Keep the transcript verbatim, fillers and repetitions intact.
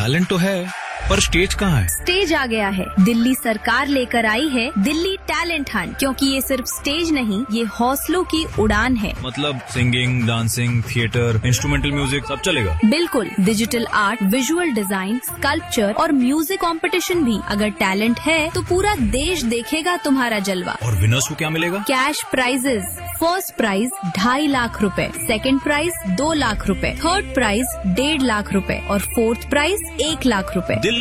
Talent तो है, पर स्टेज कहाँ है? स्टेज आ गया है। दिल्ली सरकार लेकर आई है दिल्ली टैलेंट हंट, क्योंकि ये सिर्फ स्टेज नहीं, ये हौसलों की उड़ान है। मतलब singing, dancing, theatre, instrumental music सब चलेगा? बिल्कुल, digital art, visual design, sculpture और म्यूजिक कंपटीशन भी। अगर टैलेंट है तो पूरा देश देखेगा तुम्हारा जलवा। और विनर्स को क्या मिलेगा? Cash prices. फर्स्ट प्राइज ढाई लाख रुपए, सेकंड प्राइज दो लाख रुपए, थर्ड प्राइज डेढ़ लाख रुपए और फोर्थ प्राइज एक लाख रुपए।